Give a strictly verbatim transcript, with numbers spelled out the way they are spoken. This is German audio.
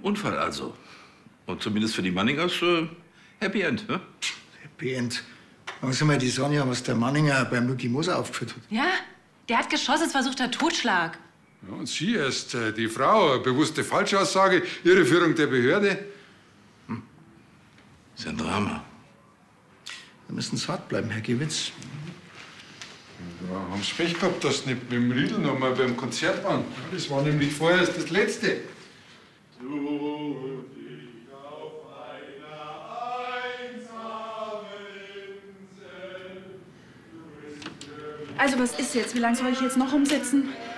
Unfall also. Und zumindest für die Manningers äh, Happy End, ne? Happy End. Aber sag mal, die Sonja, was der Manninger beim Lucky Moser aufgeführt hat. Ja, der hat geschossen, es versuchter Totschlag. Ja, und sie erst, äh, die Frau, eine bewusste Falschaussage, Irreführung der Behörde. Hm. Ist ja ein Drama. Wir müssen hart bleiben, Herr Gewitz. Ja, haben Sie Pech gehabt, dass Sie nicht mit dem Riedl noch mal beim Konzert waren. Ja, das war nämlich vorerst das Letzte. Also was ist jetzt? Wie lange soll ich jetzt noch umsetzen?